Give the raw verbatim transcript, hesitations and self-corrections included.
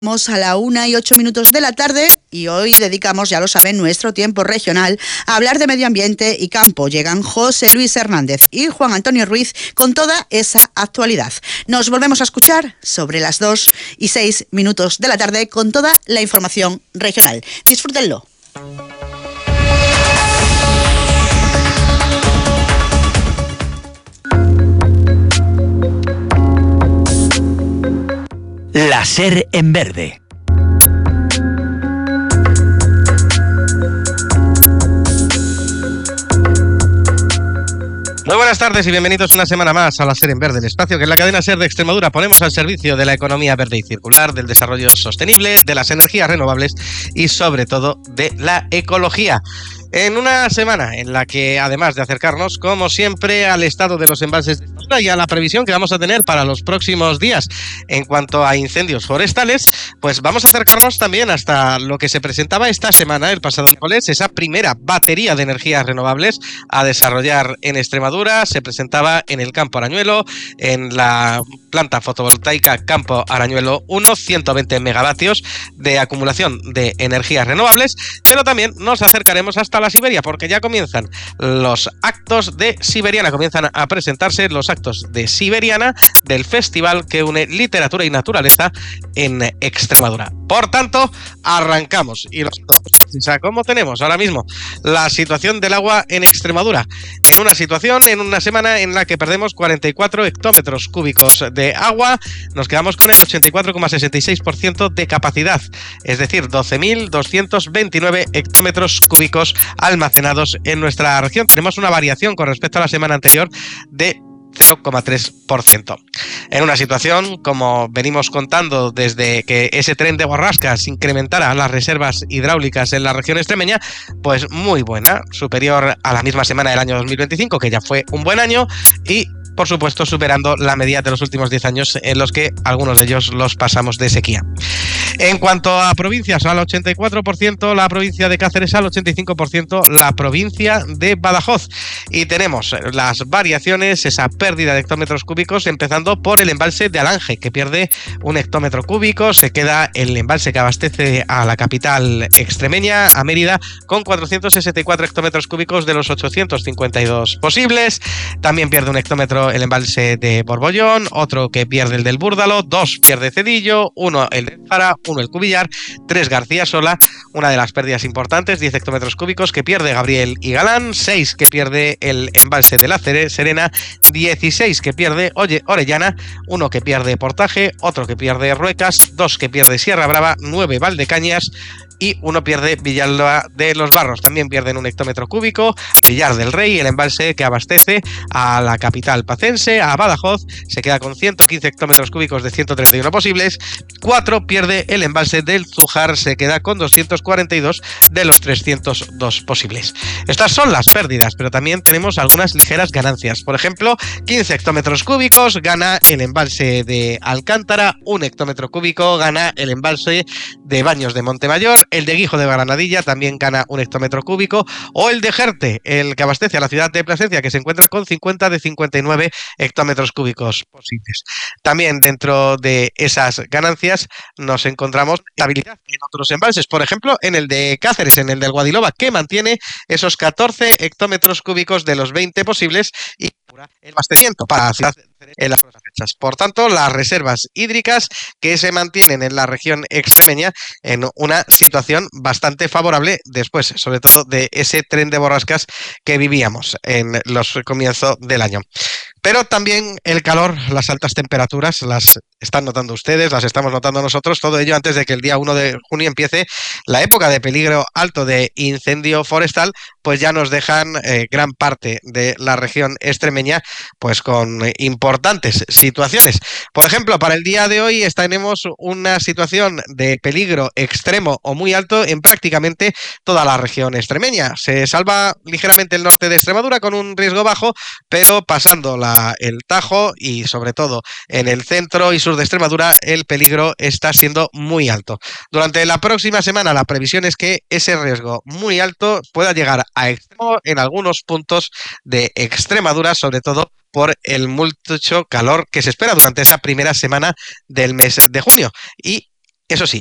Vamos a la una y ocho minutos de la tarde y hoy dedicamos, ya lo saben, nuestro tiempo regional a hablar de medio ambiente y campo. Llegan José Luis Hernández y Juan Antonio Ruiz con toda esa actualidad. Nos volvemos a escuchar sobre las dos y seis minutos de la tarde con toda la información regional. Disfrútenlo. La SER en verde. Muy buenas tardes y bienvenidos una semana más a la SER en verde, el espacio que en la cadena SER de Extremadura ponemos al servicio de la economía verde y circular, del desarrollo sostenible, de las energías renovables y sobre todo de la ecología. En una semana en la que, además de acercarnos, como siempre, al estado de los embalses de Extremadura y a la previsión que vamos a tener para los próximos días en cuanto a incendios forestales, pues vamos a acercarnos también hasta lo que se presentaba esta semana, el pasado miércoles, esa primera batería de energías renovables a desarrollar en Extremadura. Se presentaba en el Campo Arañuelo, en la planta fotovoltaica Campo Arañuelo uno, ciento veinte megavatios de acumulación de energías renovables, pero también nos acercaremos hasta la Siberia, porque ya comienzan los actos de Siberiana, comienzan a presentarse los actos de Siberiana del festival que une literatura y naturaleza en Extremadura. Por tanto, arrancamos y los ¿cómo tenemos ahora mismo la situación del agua en Extremadura? En una situación, en una semana en la que perdemos cuarenta y cuatro hectómetros cúbicos de agua, nos quedamos con el ochenta y cuatro coma sesenta y seis por ciento de capacidad, es decir, doce mil doscientos veintinueve hectómetros cúbicos almacenados en nuestra región. Tenemos una variación con respecto a la semana anterior de cero coma tres por ciento. En una situación, como venimos contando desde que ese tren de borrascas incrementara las reservas hidráulicas en la región extremeña, pues muy buena, superior a la misma semana del año dos mil veinticinco, que ya fue un buen año, y por supuesto superando la media de los últimos diez años en los que algunos de ellos los pasamos de sequía. En cuanto a provincias, al ochenta y cuatro por ciento la provincia de Cáceres, al ochenta y cinco por ciento la provincia de Badajoz. Y tenemos las variaciones, esa pérdida de hectómetros cúbicos, empezando por el embalse de Alange, que pierde un hectómetro cúbico. Se queda el embalse que abastece a la capital extremeña, a Mérida, con cuatrocientos sesenta y cuatro hectómetros cúbicos de los ochocientos cincuenta y dos posibles. También pierde un hectómetro el embalse de Borbollón, otro que pierde el del Búrdalo, dos pierde Cedillo, uno el de Zara, uno el Cubillar, tres García Sola, una de las pérdidas importantes, diez hectómetros cúbicos que pierde Gabriel y Galán, seis que pierde el embalse de la Serena, dieciséis que pierde Oye Orellana, uno que pierde Portaje, otro que pierde Ruecas, dos que pierde Sierra Brava, nueve Valdecañas y uno pierde Villalba de los Barros. También pierden un hectómetro cúbico Villar del Rey, el embalse que abastece a la capital pacense, a Badajoz, se queda con ciento quince hectómetros cúbicos de ciento treinta y uno posibles. cuatro pierde el embalse del Zújar, se queda con doscientos cuarenta y dos de los trescientos dos posibles. Estas son las pérdidas, pero también tenemos algunas ligeras ganancias. Por ejemplo, quince hectómetros cúbicos gana el embalse de Alcántara, un hectómetro cúbico gana el embalse de Baños de Montemayor, el de Guijo de Granadilla también gana un hectómetro cúbico, o el de Jerte, el que abastece a la ciudad de Plasencia, que se encuentra con cincuenta de cincuenta y nueve hectómetros cúbicos posibles. También dentro de esas ganancias nos encontramos estabilidad en otros embalses, por ejemplo en el de Cáceres, en el del Guadiloba, que mantiene esos catorce hectómetros cúbicos de los veinte posibles y el abastecimiento para la ciudad en las próximas fechas. Por tanto, las reservas hídricas que se mantienen en la región extremeña en una situación bastante favorable después, sobre todo, de ese tren de borrascas que vivíamos en los comienzos del año. Pero también el calor, las altas temperaturas, las están notando ustedes, las estamos notando nosotros, todo ello antes de que el día uno de junio empiece la época de peligro alto de incendio forestal, pues ya nos dejan eh, gran parte de la región extremeña pues con eh, importantes situaciones. Por ejemplo, para el día de hoy tenemos una situación de peligro extremo o muy alto en prácticamente toda la región extremeña. Se salva ligeramente el norte de Extremadura con un riesgo bajo, pero pasando la el Tajo y sobre todo en el centro y sur de Extremadura el peligro está siendo muy alto. Durante la próxima semana la previsión es que ese riesgo muy alto pueda llegar a extremo en algunos puntos de Extremadura, sobre todo por el mucho calor que se espera durante esa primera semana del mes de junio. Y Eso sí,